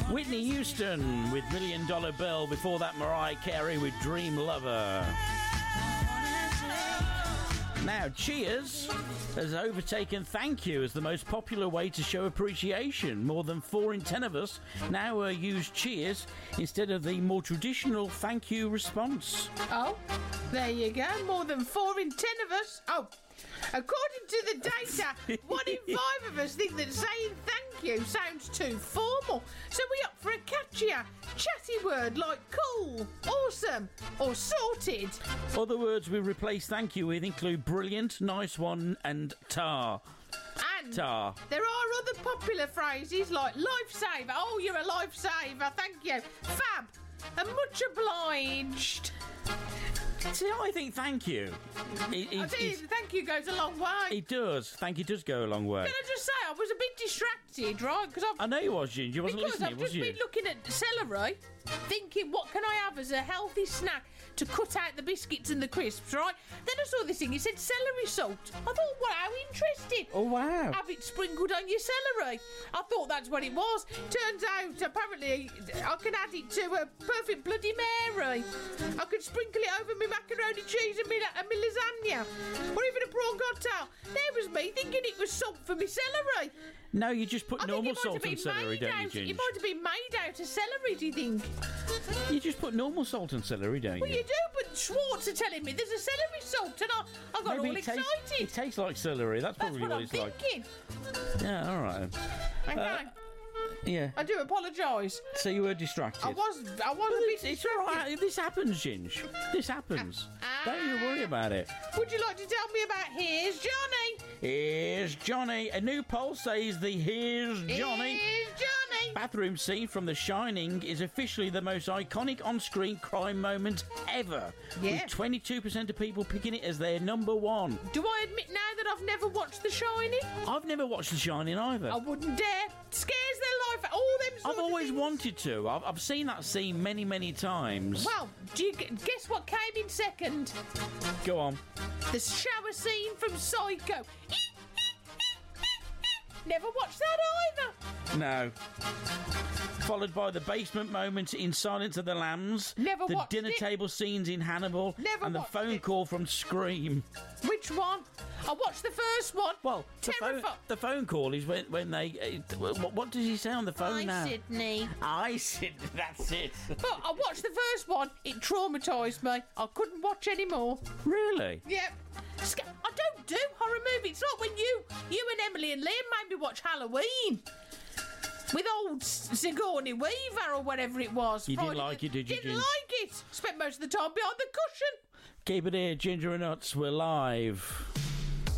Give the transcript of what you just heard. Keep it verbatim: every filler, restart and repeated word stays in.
Whitney Houston with Million Dollar Bill. Before that, Mariah Carey with Dream Lover. Now, Cheers has overtaken Thank You as the most popular way to show appreciation. More than four in ten of us now uh, use Cheers instead of the more traditional Thank You response. Oh, there you go. More than four in ten of us. Oh, according to the data, one in five of us think that saying thank you sounds too formal. So we opt for a catchier, chatty word like cool, awesome, or sorted. Other words we replace thank you with include brilliant, nice one, and tar. And tar. There are other popular phrases like lifesaver. Oh, you're a lifesaver. Thank you. Fab. And much obliged. See, I think thank you. It, I it, tell you, thank you goes a long way. It does. Thank you does go a long way. Can I just say, I was a bit distracted, right? Because I know you was, Ginger. You wasn't because listening, I've was just you? been looking at celery, thinking, what can I have as a healthy snack to cut out the biscuits and the crisps, right? Then I saw this thing, it said celery salt. I thought, wow, interesting. Oh, wow. Have it sprinkled on your celery. I thought that's what it was. Turns out, apparently, I can add it to a perfect Bloody Mary. I could sprinkle it over my macaroni cheese and my, and my lasagna. Or even a prawn cocktail. There was me thinking it was salt for my celery. No, you just put I normal think it might salt have been and celery, made don't out, you, Ginger? It might have been made out of celery, do you think? You just put normal salt and celery, don't you? Well, you do, but Schwartz are telling me there's a celery salt, and I, I got Maybe all it excited. tastes, it tastes like celery. That's That's probably what what, I'm it's like. thinking. Yeah, all right. Okay. Uh, Yeah. I do apologise. So you were distracted. I was, I was Well, a bit it's, it's distracted. all right. This happens, Ginge. This happens. Don't you worry about it. Would you like to tell me about Here's Johnny? Here's Johnny. A new poll says the Here's Johnny Here's Johnny. bathroom scene from The Shining is officially the most iconic on-screen crime moment ever. Yeah. With twenty-two percent of people picking it as their number one. Do I admit now that I've never watched The Shining? I've never watched The Shining either. I wouldn't dare. Scares their life out. All them sort I've of always things. wanted to. I've, I've seen that scene many, many times. Well, do you g- guess what came in second? Go on. The shower scene from Psycho. Never watched that either. No. Followed by the basement moment in Silence of the Lambs. Never the watched dinner it. table scenes in Hannibal. Never and the watched phone it. call from Scream. Which one? I watched the first one. Well, the phone, Terrifi- the phone call is when when they. Uh, what, what does he say on the phone Hi, now? Sydney. I Sydney. That's it. But I watched the first one. It traumatised me. I couldn't watch anymore. Really? Yep. Sca- I don't do horror movies. It's not when you, you and Emily and Liam made me watch Halloween. With old Sigourney Weaver or whatever it was. You didn't Friday like the- it, did you, Didn't Gin? like it. Spent most of the time behind the cushion. Keep it here, Ginger and Nuts. We're live.